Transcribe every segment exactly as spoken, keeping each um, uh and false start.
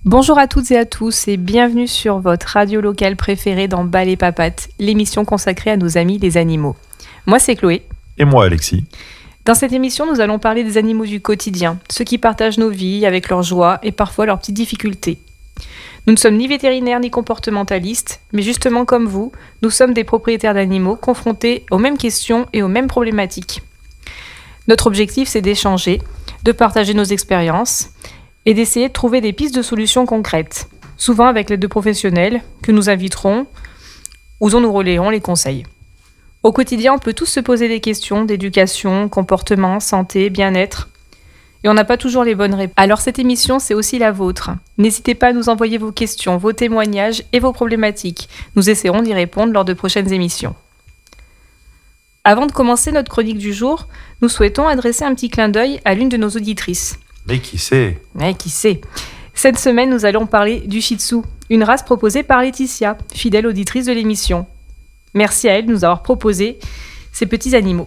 Bonjour à toutes et à tous et bienvenue sur votre radio locale préférée dans Balai Papates, l'émission consacrée à nos amis les animaux. Moi c'est Chloé. Et moi Alexis. Dans cette émission, nous allons parler des animaux du quotidien, ceux qui partagent nos vies avec leurs joies et parfois leurs petites difficultés. Nous ne sommes ni vétérinaires ni comportementalistes, mais justement comme vous, nous sommes des propriétaires d'animaux confrontés aux mêmes questions et aux mêmes problématiques. Notre objectif, c'est d'échanger, de partager nos expériences et d'essayer de trouver des pistes de solutions concrètes, souvent avec l'aide de professionnels que nous inviterons ou dont nous relayerons les conseils. Au quotidien, on peut tous se poser des questions d'éducation, comportement, santé, bien-être. Et on n'a pas toujours les bonnes réponses. Alors cette émission, c'est aussi la vôtre. N'hésitez pas à nous envoyer vos questions, vos témoignages et vos problématiques. Nous essaierons d'y répondre lors de prochaines émissions. Avant de commencer notre chronique du jour, nous souhaitons adresser un petit clin d'œil à l'une de nos auditrices. Mais qui sait ? Mais qui sait ? Cette semaine, nous allons parler du Shih Tzu, une race proposée par Laetitia, fidèle auditrice de l'émission. Merci à elle de nous avoir proposé ces petits animaux.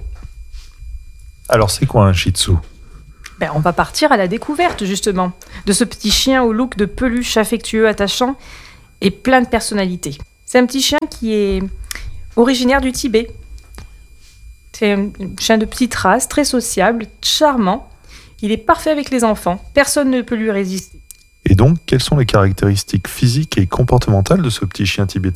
Alors c'est quoi un Shih Tzu ? Ben, on va partir à la découverte, justement, de ce petit chien au look de peluche affectueux, attachant et plein de personnalité. C'est un petit chien qui est originaire du Tibet. C'est un chien de petite race, très sociable, charmant. Il est parfait avec les enfants. Personne ne peut lui résister. Et donc, quelles sont les caractéristiques physiques et comportementales de ce petit chien tibétain ?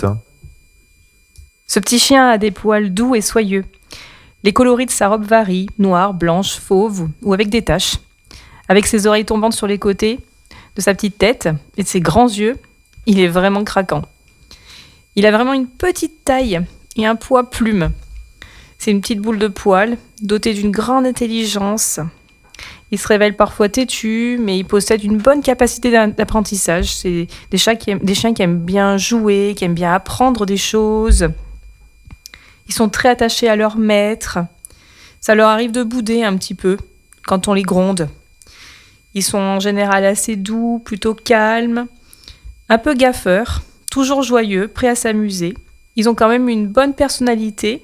Ce petit chien a des poils doux et soyeux. Les coloris de sa robe varient, noire, blanche, fauve ou avec des taches. Avec ses oreilles tombantes sur les côtés, de sa petite tête et de ses grands yeux, il est vraiment craquant. Il a vraiment une petite taille et un poids plume. C'est une petite boule de poils, dotée d'une grande intelligence. Il se révèle parfois têtu, mais il possède une bonne capacité d'apprentissage. C'est des chiens qui aiment, des chiens qui aiment bien jouer, qui aiment bien apprendre des choses. Ils sont très attachés à leur maître. Ça leur arrive de bouder un petit peu quand on les gronde. Ils sont en général assez doux, plutôt calmes, un peu gaffeurs, toujours joyeux, prêts à s'amuser. Ils ont quand même une bonne personnalité,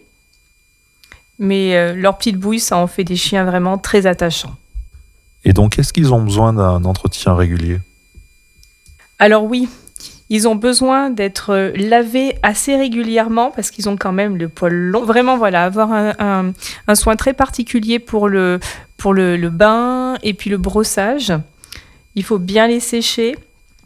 mais euh, leur petite bouille, ça en fait des chiens vraiment très attachants. Et donc, est-ce qu'ils ont besoin d'un entretien régulier ? Alors oui, ils ont besoin d'être lavés assez régulièrement parce qu'ils ont quand même le poil long. Vraiment, voilà, avoir un, un, un soin très particulier pour, le, pour le, le bain et puis le brossage. Il faut bien les sécher.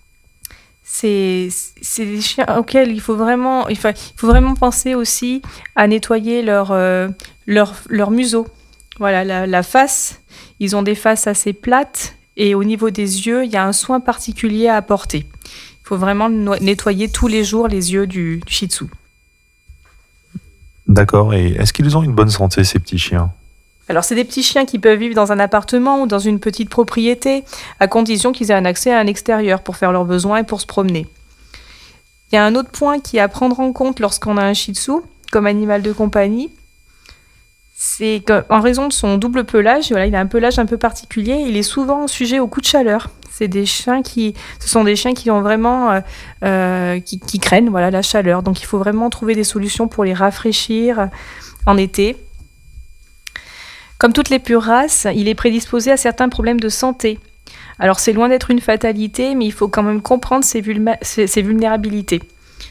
C'est, c'est des chiens auxquels il faut vraiment, il faut, il faut vraiment penser aussi à nettoyer leur, euh, leur, leur museau. Voilà, la, la face, ils ont des faces assez plates et au niveau des yeux, il y a un soin particulier à apporter. Il faut vraiment no- nettoyer tous les jours les yeux du, du Shih Tzu. D'accord, et est-ce qu'ils ont une bonne santé, ces petits chiens ? Alors, c'est des petits chiens qui peuvent vivre dans un appartement ou dans une petite propriété, à condition qu'ils aient un accès à un extérieur pour faire leurs besoins et pour se promener. Il y a un autre point qui est à prendre en compte lorsqu'on a un Shih Tzu, comme animal de compagnie, c'est qu'en raison de son double pelage, voilà, il a un pelage un peu particulier, il est souvent sujet aux coups de chaleur. C'est des chiens qui, ce sont des chiens qui ont vraiment, euh, euh, qui, qui craignent, voilà, la chaleur. Donc il faut vraiment trouver des solutions pour les rafraîchir en été. Comme toutes les pures races, il est prédisposé à certains problèmes de santé. Alors c'est loin d'être une fatalité, mais il faut quand même comprendre ses, vulma- ses, ses vulnérabilités.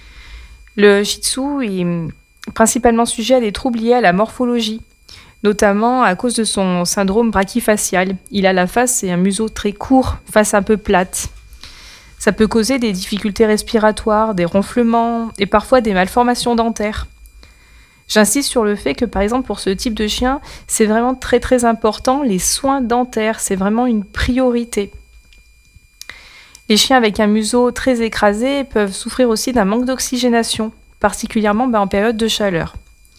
Le Shih Tzu est principalement sujet à des troubles liés à la morphologie, notamment à cause de son syndrome brachyfacial. Il a la face et un museau très court, face un peu plate. Ça peut causer des difficultés respiratoires, des ronflements et parfois des malformations dentaires. J'insiste sur le fait que, par exemple, pour ce type de chien, c'est vraiment très très important, les soins dentaires, c'est vraiment une priorité. Les chiens avec un museau très écrasé peuvent souffrir aussi d'un manque d'oxygénation, particulièrement ben, en période de chaleur.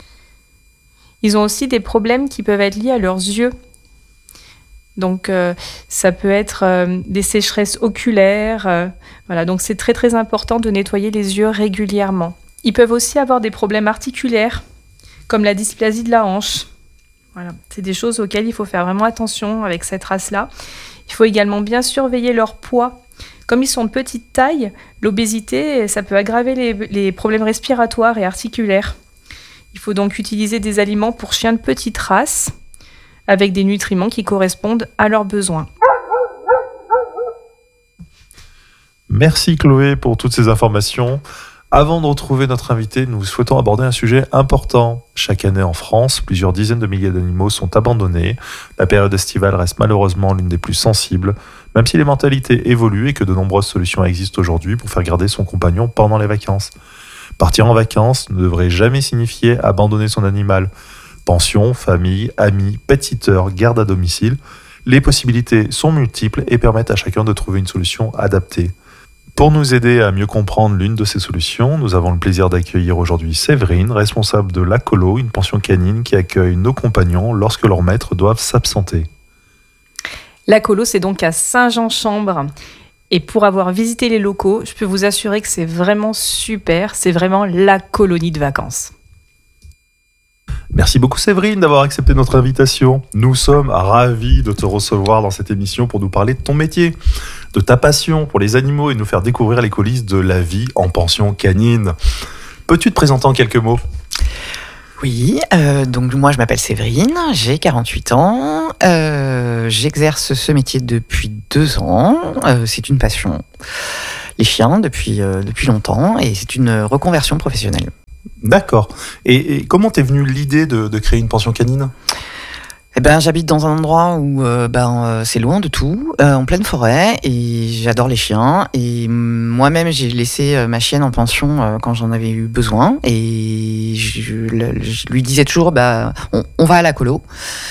Ils ont aussi des problèmes qui peuvent être liés à leurs yeux. Donc, euh, ça peut être euh, des sécheresses oculaires. Euh, voilà, donc c'est très très important de nettoyer les yeux régulièrement. Ils peuvent aussi avoir des problèmes articulaires, comme la dysplasie de la hanche. Voilà, c'est des choses auxquelles il faut faire vraiment attention avec cette race-là. Il faut également bien surveiller leur poids. Comme ils sont de petite taille, l'obésité, ça peut aggraver les, les problèmes respiratoires et articulaires. Il faut donc utiliser des aliments pour chiens de petite race, avec des nutriments qui correspondent à leurs besoins. Merci Chloé pour toutes ces informations. Avant de retrouver notre invité, nous souhaitons aborder un sujet important. Chaque année en France, plusieurs dizaines de milliers d'animaux sont abandonnés. La période estivale reste malheureusement l'une des plus sensibles, même si les mentalités évoluent et que de nombreuses solutions existent aujourd'hui pour faire garder son compagnon pendant les vacances. Partir en vacances ne devrait jamais signifier abandonner son animal. Pension, famille, amis, pet-sitter, garde à domicile, les possibilités sont multiples et permettent à chacun de trouver une solution adaptée. Pour nous aider à mieux comprendre l'une de ces solutions, nous avons le plaisir d'accueillir aujourd'hui Séverine, responsable de l'A Colo, une pension canine qui accueille nos compagnons lorsque leurs maîtres doivent s'absenter. L'A Colo, c'est donc à Saint-Jean-Chambre. Et pour avoir visité les locaux, je peux vous assurer que c'est vraiment super. C'est vraiment la colonie de vacances. Merci beaucoup Séverine d'avoir accepté notre invitation. Nous sommes ravis de te recevoir dans cette émission pour nous parler de ton métier, de ta passion pour les animaux et nous faire découvrir les coulisses de la vie en pension canine. Peux-tu te présenter en quelques mots ? Oui, euh, donc moi je m'appelle Séverine, j'ai quarante-huit ans, euh, j'exerce ce métier depuis deux ans, euh, c'est une passion, les chiens depuis, euh, depuis longtemps et c'est une reconversion professionnelle. D'accord. Et, et comment t'es venue l'idée de, de créer une pension canine ? Eh ben, j'habite dans un endroit où euh, ben, euh, c'est loin de tout, euh, en pleine forêt, et j'adore les chiens. Et moi-même, j'ai laissé euh, ma chienne en pension euh, quand j'en avais eu besoin. Et je, je, je lui disais toujours, bah, on, on va à la colo.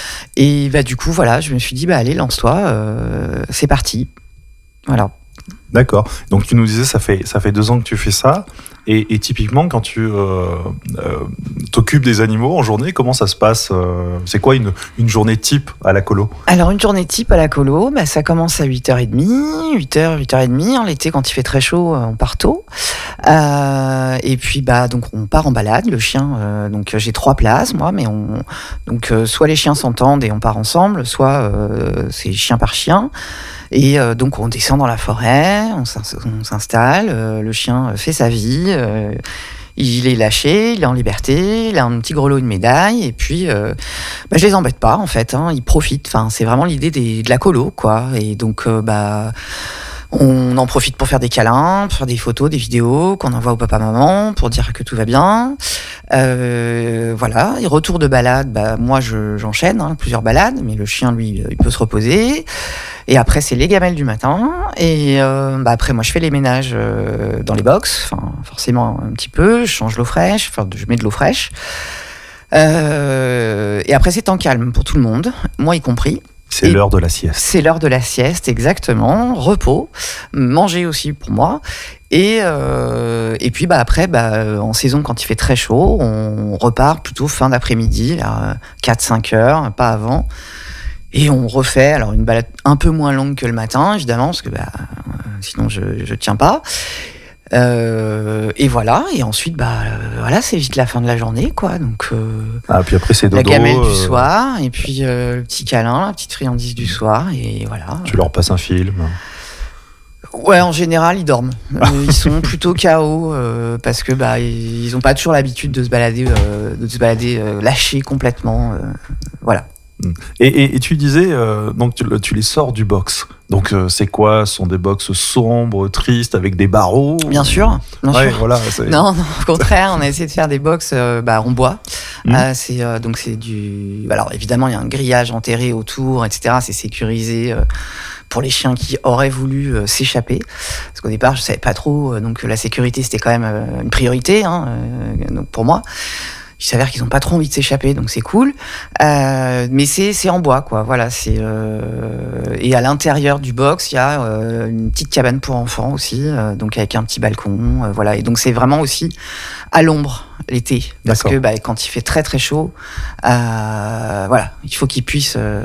Et bah, du coup, voilà, je me suis dit, bah, allez, lance-toi, euh, c'est parti. Voilà. D'accord. Donc tu nous disais, ça fait, ça fait deux ans que tu fais ça. Et, et typiquement, quand tu euh, euh, t'occupes des animaux en journée, comment ça se passe ? euh, C'est quoi une, une journée type à la colo ? Alors, une journée type à la colo, bah, ça commence à huit heures trente, huit heures, huit heures trente. En l'été, quand il fait très chaud, on part tôt. Euh, et puis, bah, donc, on part en balade. Le chien, euh, donc j'ai trois places, moi, mais on, donc, euh, soit les chiens s'entendent et on part ensemble, soit euh, c'est chien par chien. Et euh, donc on descend dans la forêt, on s'installe, euh, le chien fait sa vie, euh, il est lâché, il est en liberté, il a un petit grelot, une médaille, et puis euh, bah, je les embête pas en fait, hein, ils profitent, enfin, c'est vraiment l'idée des, de la colo, quoi. Et donc euh, bah, on en profite pour faire des câlins, pour faire des photos, des vidéos qu'on envoie au papa-maman pour dire que tout va bien. Euh, voilà, et retour de balade, bah, moi je, j'enchaîne hein, plusieurs balades, mais le chien lui il peut se reposer. Et après c'est les gamelles du matin, et euh, bah, après moi je fais les ménages euh, dans les box, enfin forcément un petit peu, je change l'eau fraîche, enfin je mets de l'eau fraîche. Euh, et après c'est temps calme pour tout le monde, moi y compris. C'est et l'heure de la sieste. C'est l'heure de la sieste, exactement. Repos, manger aussi pour moi. Et, euh, et puis bah, après, bah, en saison, quand il fait très chaud, on repart plutôt fin d'après-midi, là, quatre cinq heures, pas avant. Et on refait alors une balade un peu moins longue que le matin, évidemment, parce que bah, sinon je ne tiens pas. Euh, et voilà, et ensuite, bah, euh, voilà, c'est vite la fin de la journée, quoi. Donc, euh, ah, puis après, c'est dodo. La gamelle euh... du soir, et puis euh, le petit câlin, la petite friandise du soir, et voilà. Tu leur passes un film ? Ouais, en général, ils dorment. Ils sont plutôt K O euh, parce que bah ils ont pas toujours l'habitude de se balader, euh, de se balader euh, lâchés complètement. Euh, voilà. Et, et, et tu disais, euh, donc tu, tu les sors du box. Donc euh, c'est quoi ? Ce sont des box sombres, tristes, avec des barreaux ? Bien sûr. Bien ouais, sûr. Voilà, c'est... Non, non, au contraire, on a essayé de faire des box euh, bah, en bois. Mmh. Euh, c'est euh, donc c'est du. Alors évidemment, il y a un grillage enterré autour, et cetera. C'est sécurisé. Euh, pour les chiens qui auraient voulu euh, s'échapper. Parce qu'au départ, je savais pas trop, euh, donc la sécurité, c'était quand même euh, une priorité hein, euh, donc pour moi. Il s'avère qu'ils n'ont pas trop envie de s'échapper, donc c'est cool. Euh, mais c'est, c'est en bois, quoi. Voilà, c'est, euh... Et à l'intérieur du box, il y a euh, une petite cabane pour enfants aussi, euh, donc avec un petit balcon. Euh, voilà. Et donc c'est vraiment aussi à l'ombre l'été. Parce D'accord. que bah, quand il fait très très chaud, euh, voilà, il faut qu'ils puissent... Euh,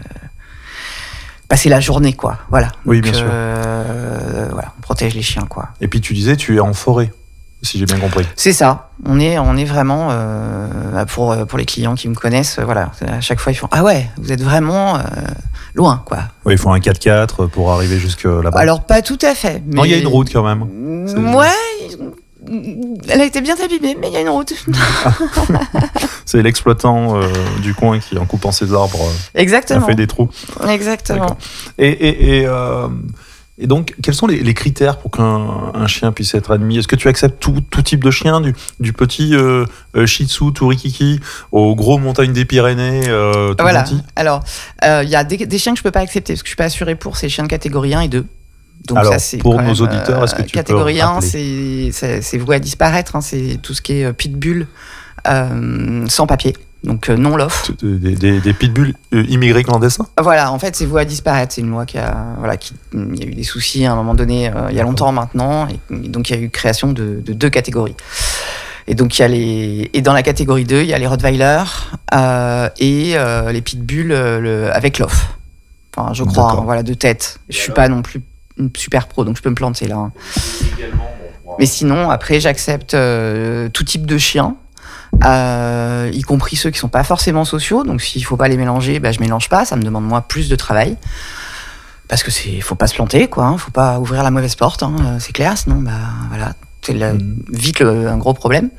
passer la journée, quoi. Voilà. Oui, donc, bien sûr. Euh, voilà, on protège les chiens, quoi. Et puis tu disais, tu es en forêt, si j'ai bien compris. C'est ça. On est, on est vraiment euh, pour pour les clients qui me connaissent. Voilà. À chaque fois, ils font ah ouais, vous êtes vraiment euh, loin, quoi. Oui, il faut un quatre-quatre pour arriver jusque là-bas. Alors pas tout à fait. Mais... Non, il y a une route quand même. C'est... Ouais. Elle a été bien abîmée, mais il y a une route. C'est l'exploitant euh, du coin qui, en coupant ses arbres, Exactement. a fait des trous. Exactement. D'accord. Et, et, et euh, Et donc, quels sont les, les critères pour qu'un un chien puisse être admis ? Est-ce que tu acceptes tout, tout type de chien, du, du petit euh, euh, Shih Tzu, tout rikiki, au gros montagne des Pyrénées, euh, tout Voilà. gentil ? Alors, il euh, y a des, des chiens que je peux pas accepter parce que je suis pas assurée pour ces chiens de catégorie un et deux. Donc Alors, ça, c'est pour quand nos même, auditeurs, est-ce que tu catégorie peux un, rappeler ? c'est, c'est, c'est voué à disparaître. Hein, c'est tout ce qui est euh, pitbull euh, sans papier. Donc euh, non lof. Des, des, des pitbulls euh, immigrés clandestins ? Voilà, en fait, c'est voué à disparaître. C'est une loi qui a, voilà, qui, il y a eu des soucis à un moment donné, euh, il y a longtemps maintenant, et, et donc il y a eu création de, de deux catégories. Et donc il y a les, et dans la catégorie deux, il y a les Rottweiler euh, et euh, les pitbulls euh, le, avec lof. Enfin, je crois, hein, voilà, de tête. Je suis pas non plus une super pro, donc je peux me planter là. Hein. Mais sinon, après, j'accepte euh, tout type de chien. Euh, y compris ceux qui sont pas forcément sociaux, donc s'il faut pas les mélanger, bah, je mélange pas, ça me demande moi plus de travail parce que c'est, faut pas se planter quoi, hein, faut pas ouvrir la mauvaise porte, hein, c'est clair, sinon bah voilà, c'est la, mmh. vite le, un gros problème.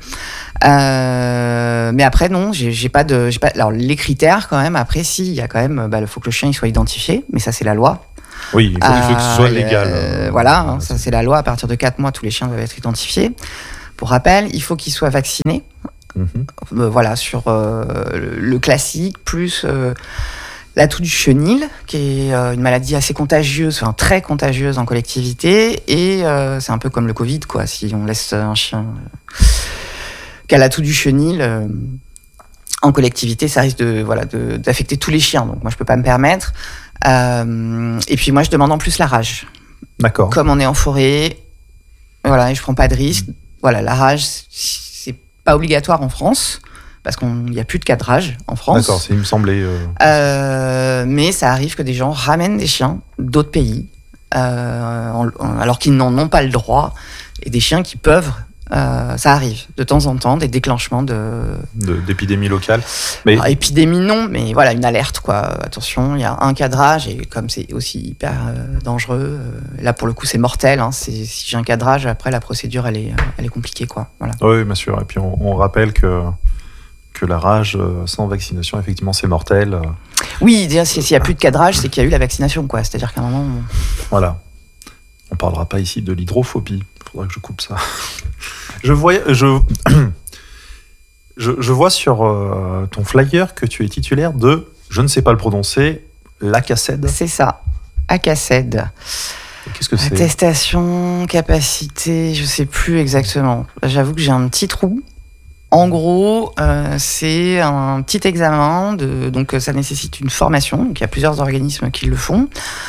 Euh, mais après non, j'ai, j'ai pas de, j'ai pas, alors les critères quand même. Après si, il y a quand même, bah, il faut que le chien il soit identifié, mais ça c'est la loi. Oui, il faut, euh, il faut que ce soit légal. Euh, voilà, hein, ça c'est la loi. À partir de quatre mois, tous les chiens doivent être identifiés. Pour rappel, il faut qu'ils soient vaccinés. Mmh. Euh, voilà, sur euh, le, le classique, plus euh, la toux du chenil, qui est euh, une maladie assez contagieuse, enfin très contagieuse en collectivité, et euh, c'est un peu comme le Covid, quoi. Si on laisse un chien euh, qui a la toux du chenil euh, en collectivité, ça risque de, voilà, de, d'affecter tous les chiens. Donc moi, je peux pas me permettre. Euh, et puis moi, je demande en plus la rage. D'accord. Comme on est en forêt, voilà, et je prends pas de risque. Mmh. Voilà, la rage, c'est pas obligatoire en France, parce qu'il n'y a plus de cadrage en France. D'accord, ça il me semblait... Euh... Euh, mais ça arrive que des gens ramènent des chiens d'autres pays, euh, en, en, alors qu'ils n'en ont pas le droit, et des chiens qui peuvent... Euh, ça arrive de temps en temps, des déclenchements de... de d'épidémies locales. Mais... Alors, épidémie non, mais voilà, une alerte, quoi. Attention, il y a un cadrage, et comme c'est aussi hyper euh, dangereux, euh, là pour le coup c'est mortel, hein, c'est, si j'ai un cadrage, après la procédure elle est, elle est compliquée, quoi. Voilà. Oui, bien sûr, et puis on, on rappelle que, que la rage euh, sans vaccination, effectivement c'est mortel. Euh... Oui, déjà s'il n'y a plus de cadrage, c'est qu'il y a eu la vaccination, quoi. C'est-à-dire qu'à un moment... On... Voilà. On parlera pas ici de l'hydrophobie. Il faudra que je coupe ça. Je vois, je, je, je vois sur euh, ton flyer que tu es titulaire de, je ne sais pas le prononcer, l'Acased. C'est ça, Acased. Qu'est-ce que c'est ? Attestation, capacité, je ne sais plus exactement. J'avoue que j'ai un petit trou. En gros, euh, c'est un petit examen, de, donc ça nécessite une formation. Donc il y a plusieurs organismes qui le font.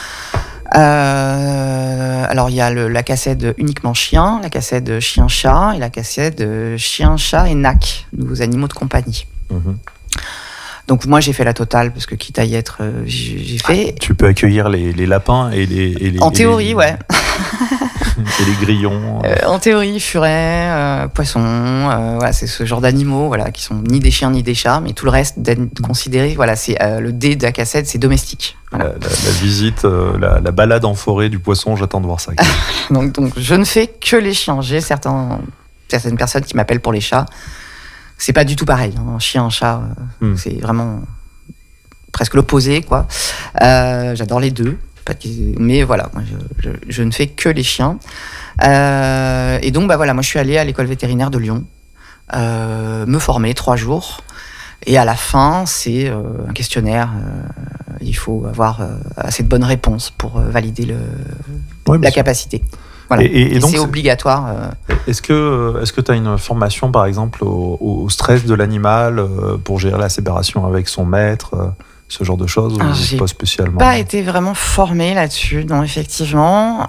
Euh, alors il y a le, la Acased uniquement chien, la Acased chien-chat et la Acased chien-chat et N A C, nouveaux animaux de compagnie. Mmh. Donc moi j'ai fait la totale parce que quitte à y être, euh, j'ai, j'ai fait. Ah, tu peux accueillir les, les lapins et les. Et les en et théorie, les, ouais. Et les grillons. Euh, en théorie, furets, euh, poissons, euh, voilà, c'est ce genre d'animaux, voilà, qui sont ni des chiens ni des chats, mais tout le reste considéré, voilà, c'est euh, le D d'Acased, c'est domestique. Voilà. La, la, la visite, euh, la, la balade en forêt du poisson, j'attends de voir ça. donc, donc, je ne fais que les chiens. J'ai certains, certaines personnes qui m'appellent pour les chats. C'est pas du tout pareil. Hein. Un chien, un chat, euh, hmm. c'est vraiment presque l'opposé, quoi. Euh, j'adore les deux. Mais voilà, moi, je, je, je ne fais que les chiens. Euh, et donc, bah voilà, moi, je suis allée à l'école vétérinaire de Lyon, euh, me former trois jours. Et à la fin, c'est euh, un questionnaire. Euh, il faut avoir euh, assez de bonnes réponses pour euh, valider le, ouais, la capacité. Voilà. Et, et, et, et donc, c'est obligatoire. Euh... Est-ce que est-ce que tu as une formation, par exemple, au, au stress de l'animal euh, pour gérer la séparation avec son maître euh... ce genre de choses, ou j'ai pas spécialement? Pas été vraiment formée là-dessus, non, effectivement.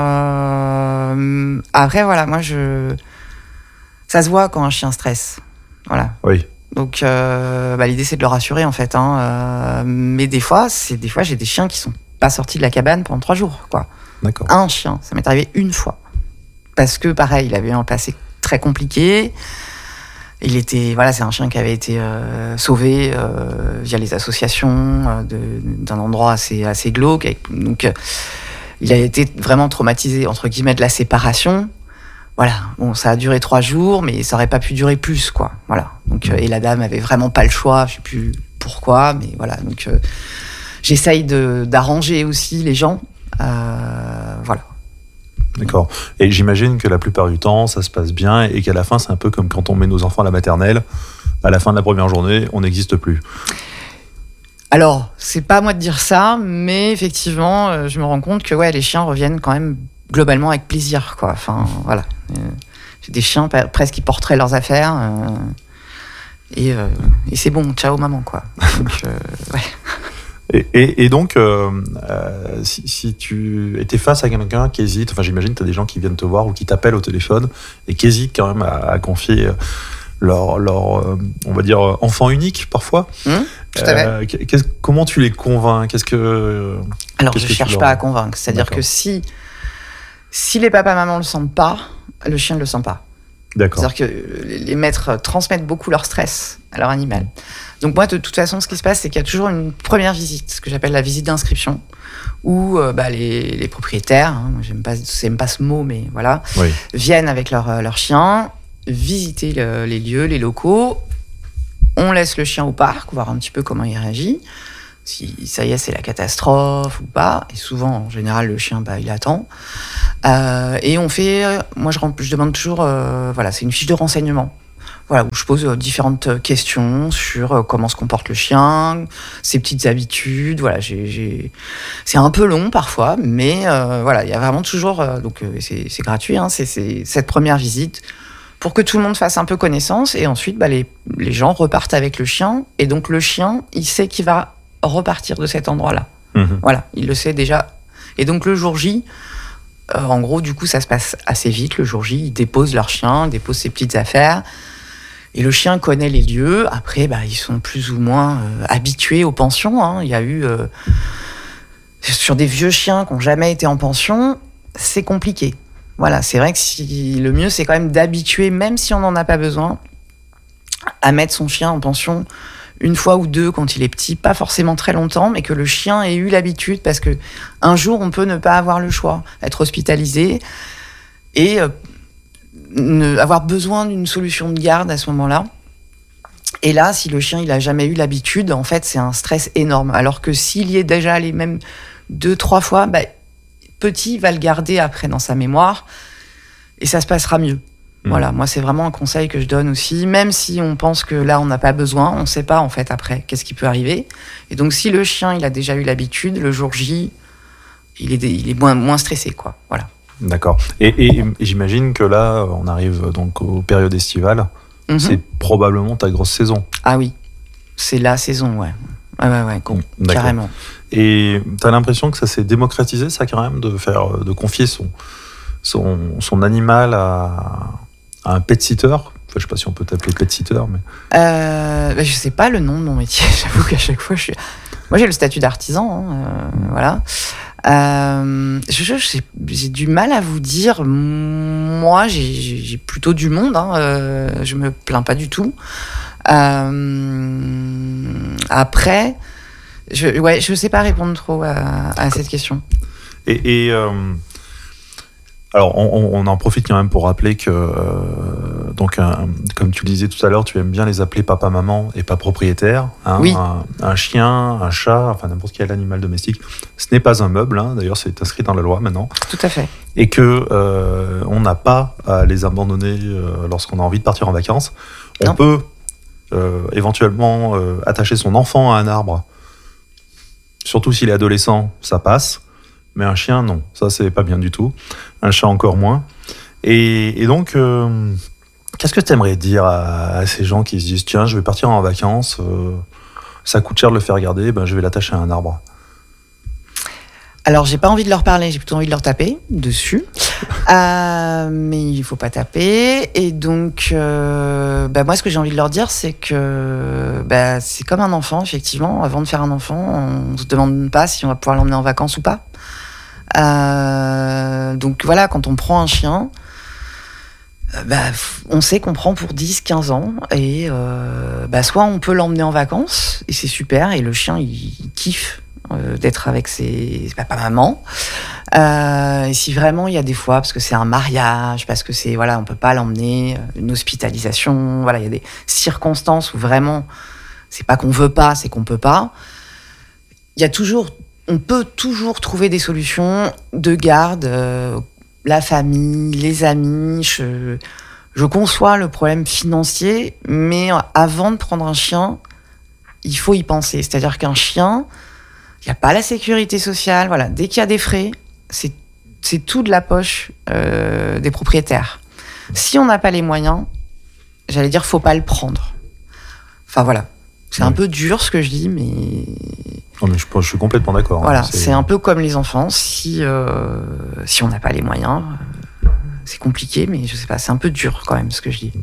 Euh... Après, voilà, moi, je... ça se voit quand un chien stresse. Voilà. Oui. Donc, euh, bah, l'idée, c'est de le rassurer, en fait. Hein. Euh, mais des fois, c'est des fois, j'ai des chiens qui sont pas sortis de la cabane pendant trois jours, quoi. D'accord. Un chien, ça m'est arrivé une fois. Parce que, pareil, il avait un passé très compliqué. Il était, voilà, c'est un chien qui avait été euh, sauvé euh, via les associations euh, de, d'un endroit assez, assez glauque. Avec, donc, euh, il a été vraiment traumatisé, entre guillemets, de la séparation. Voilà, bon, ça a duré trois jours, mais ça aurait pas pu durer plus, quoi. Voilà. Donc, euh, et la dame avait vraiment pas le choix, je sais plus pourquoi, mais voilà. Donc, euh, j'essaye de, d'arranger aussi les gens Euh, voilà. D'accord. Et j'imagine que la plupart du temps, ça se passe bien et qu'à la fin, c'est un peu comme quand on met nos enfants à la maternelle. À la fin de la première journée, on n'existe plus. Alors, c'est pas à moi de dire ça, mais effectivement, euh, je me rends compte que ouais, les chiens reviennent quand même globalement avec plaisir, quoi. Enfin, voilà. Euh, j'ai des chiens pa- presque qui porteraient leurs affaires. Euh, et, euh, et c'est bon, ciao maman, quoi. Donc, euh, ouais. Et, et, et donc, euh, euh, si, si tu étais face à quelqu'un qui hésite, enfin j'imagine que tu as des gens qui viennent te voir ou qui t'appellent au téléphone et qui hésitent quand même à, à confier leur, leur euh, on va dire, enfant unique parfois. Mmh, tout à fait. Euh, qu'est-ce- comment tu les convaincs? Qu'est-ce que, Alors, qu'est-ce je que tu cherche leur- pas à convaincre. C'est-à-dire D'accord. que si, si les papas-mamans le sentent pas, le chien ne le sent pas. D'accord. C'est-à-dire que les les maîtres transmettent beaucoup leur stress à leur animal. Donc moi, de toute façon, ce qui se passe, c'est qu'il y a toujours une première visite, ce que j'appelle la visite d'inscription, où euh, bah, les, les propriétaires, hein, moi, j'aime pas, j'aime pas ce mot, mais voilà, Oui. viennent avec leur, euh, leur chien, visiter le- les lieux, les locaux. On laisse le chien au parc, voir un petit peu comment il réagit. Si ça y est, c'est la catastrophe ou pas. Et souvent, en général, le chien, bah, il attend. Euh, et on fait, euh, moi, je, rem- je demande toujours, euh, voilà, c'est une fiche de renseignement. Voilà, où je pose euh, différentes questions sur euh, comment se comporte le chien, ses petites habitudes. Voilà, j'ai, j'ai... c'est un peu long parfois, mais euh, voilà, il y a vraiment toujours, euh, donc euh, c'est, c'est gratuit, hein, c'est, c'est cette première visite pour que tout le monde fasse un peu connaissance. Et ensuite, bah, les, les gens repartent avec le chien. Et donc le chien, il sait qu'il va repartir de cet endroit-là. Mhm. Voilà, il le sait déjà. Et donc le jour J, euh, en gros, du coup, ça se passe assez vite. Le jour J, ils déposent leur chien, ils déposent ses petites affaires. Et le chien connaît les lieux. Après, bah, ils sont plus ou moins euh, habitués aux pensions. Hein. Il y a eu... Euh, sur des vieux chiens qui n'ont jamais été en pension, c'est compliqué. Voilà, c'est vrai que si, le mieux, c'est quand même d'habituer, même si on n'en a pas besoin, à mettre son chien en pension une fois ou deux quand il est petit, pas forcément très longtemps, mais que le chien ait eu l'habitude, parce que un jour, on peut ne pas avoir le choix, être hospitalisé et euh, ne, avoir besoin d'une solution de garde à ce moment-là. Et là, si le chien il a jamais eu l'habitude, en fait, c'est un stress énorme. Alors que s'il y est déjà allé même deux, trois fois, bah, petit va le garder après dans sa mémoire et ça se passera mieux. Mmh. Voilà, moi c'est vraiment un conseil que je donne aussi, même si on pense que là on n'a pas besoin, on ne sait pas en fait après qu'est-ce qui peut arriver. Et donc si le chien il a déjà eu l'habitude, le jour J, il est, il est moins, moins stressé, quoi. Voilà. D'accord. Et, et, et j'imagine que là, on arrive donc aux périodes estivales. Mmh. C'est probablement ta grosse saison. Ah oui, c'est la saison, ouais. Ouais, ouais, ouais, con, carrément. Et tu as l'impression que ça s'est démocratisé, ça, quand même, de, faire, de confier son, son, son animal à, à un pet-sitter? Enfin, je ne sais pas si on peut t'appeler pet-sitter, mais... Euh, bah, je ne sais pas le nom de mon métier. J'avoue qu'à chaque fois, je suis... Moi, j'ai le statut d'artisan, hein, euh, voilà. Euh, je, je, j'ai, j'ai du mal à vous dire. Moi, j'ai, j'ai plutôt du monde. Hein, euh, je me plains pas du tout. Euh, après, je, ouais, je sais pas répondre trop à, à cette question. Et, et euh, alors, on, on en profite quand même pour rappeler que, euh, donc, un, comme tu le disais tout à l'heure, tu aimes bien les appeler papa-maman et pas propriétaire. Hein, oui. Un, un chien, un chat, enfin n'importe quel animal domestique, ce n'est pas un meuble. Hein, d'ailleurs, c'est inscrit dans la loi maintenant. Tout à fait. Et que euh, on n'a pas à les abandonner euh, lorsqu'on a envie de partir en vacances. On non. peut euh, éventuellement euh, attacher son enfant à un arbre. Surtout s'il est adolescent, ça passe. Mais un chien, non. Ça, c'est pas bien du tout. Un chat, encore moins. Et, et donc, euh, qu'est-ce que tu aimerais dire à, à ces gens qui se disent « Tiens, je vais partir en vacances, euh, ça coûte cher de le faire garder, ben, je vais l'attacher à un arbre. » Alors, j'ai pas envie de leur parler, j'ai plutôt envie de leur taper dessus. euh, mais il faut pas taper. Et donc, euh, bah moi, ce que j'ai envie de leur dire, c'est que bah, c'est comme un enfant, effectivement. Avant de faire un enfant, on se demande pas si on va pouvoir l'emmener en vacances ou pas. Euh, donc voilà, quand on prend un chien, bah, on sait qu'on prend pour dix, quinze ans. Et euh, bah, soit on peut l'emmener en vacances, et c'est super, et le chien, il, il kiffe euh, d'être avec ses, ses papa-maman. Euh, et si vraiment il y a des fois, parce que c'est un mariage, parce que c'est, voilà, on peut pas l'emmener, une hospitalisation, voilà, il y a des circonstances où vraiment, c'est pas qu'on veut pas, c'est qu'on peut pas. Il y a toujours on peut toujours trouver des solutions de garde, euh, la famille, les amis. Je, je conçois le problème financier, mais avant de prendre un chien, il faut y penser. C'est-à-dire qu'un chien, il n'y a pas la sécurité sociale. Voilà. Dès qu'il y a des frais, c'est, c'est tout de la poche euh, des propriétaires. Si on n'a pas les moyens, j'allais dire, faut pas le prendre. Enfin voilà. C'est oui. un peu dur ce que je dis, mais... Non, mais je, je suis complètement d'accord. Voilà, hein. c'est... c'est un peu comme les enfants. Si, euh, si on n'a pas les moyens, euh, c'est compliqué, mais je sais pas, c'est un peu dur quand même ce que je dis.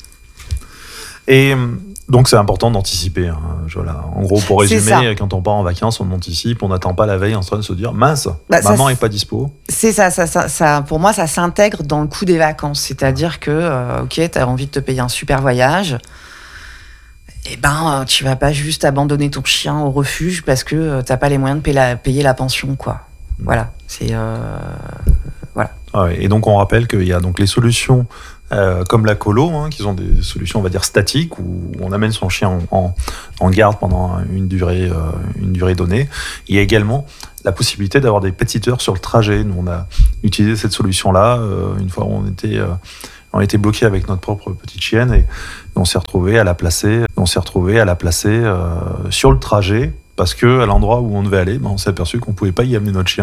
Et donc c'est important d'anticiper. Hein. Voilà. En gros, pour C'est résumer, quand on part en vacances, on anticipe, on n'attend pas la veille en train de se dire mince, Bah, maman ça, est pas dispo. C'est ça, ça, ça, ça, pour moi, ça s'intègre dans le coût des vacances. C'est-à-dire que, euh, ok, t'as envie de te payer un super voyage. Eh ben, tu vas pas juste abandonner ton chien au refuge parce que t'as pas les moyens de payer la, payer la pension, quoi. Voilà, c'est euh, voilà. Ah ouais, et donc on rappelle qu'il y a donc les solutions euh, comme la colo, hein, qui sont des solutions, on va dire statiques, où on amène son chien en, en, en garde pendant une durée, euh, une durée donnée. Il y a également la possibilité d'avoir des pet sitters sur le trajet. Nous, on a utilisé cette solution-là euh, une fois où on était euh, on était bloqué avec notre propre petite chienne et on s'est retrouvé à la placer, on s'est retrouvé à la placer euh, sur le trajet parce que à l'endroit où on devait aller, ben, on s'est aperçu qu'on pouvait pas y amener notre chien.